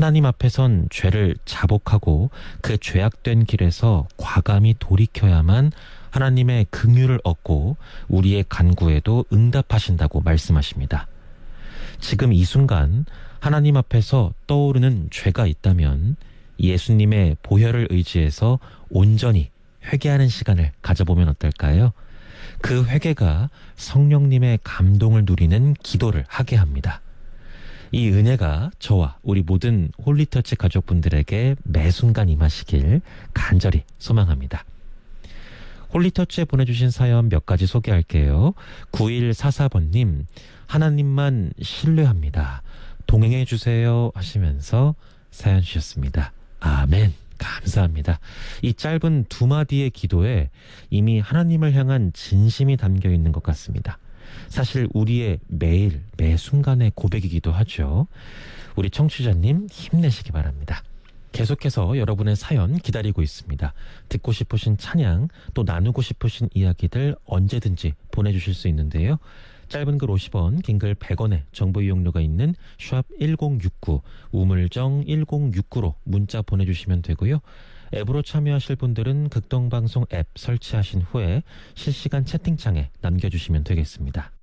하나님 앞에선 죄를 자복하고 그 죄악된 길에서 과감히 돌이켜야만 하나님의 긍휼을 얻고 우리의 간구에도 응답하신다고 말씀하십니다. 지금 이 순간 하나님 앞에서 떠오르는 죄가 있다면 예수님의 보혈을 의지해서 온전히 회개하는 시간을 가져보면 어떨까요? 그 회개가 성령님의 감동을 누리는 기도를 하게 합니다. 이 은혜가 저와 우리 모든 홀리터치 가족분들에게 매 순간 임하시길 간절히 소망합니다. 홀리터치에 보내주신 사연 몇 가지 소개할게요. 9144번님, 하나님만 신뢰합니다. 동행해 주세요 하시면서 사연 주셨습니다. 아멘. 감사합니다. 이 짧은 두 마디의 기도에 이미 하나님을 향한 진심이 담겨 있는 것 같습니다. 사실 우리의 매일 매 순간의 고백이기도 하죠. 우리 청취자님 힘내시기 바랍니다. 계속해서 여러분의 사연 기다리고 있습니다. 듣고 싶으신 찬양, 또 나누고 싶으신 이야기들 언제든지 보내주실 수 있는데요. 짧은 글 50원, 긴 글 100원의 정보 이용료가 있는 샵 1069, 우물정 1069로 문자 보내주시면 되고요. 앱으로 참여하실 분들은 극동방송 앱 설치하신 후에 실시간 채팅창에 남겨주시면 되겠습니다.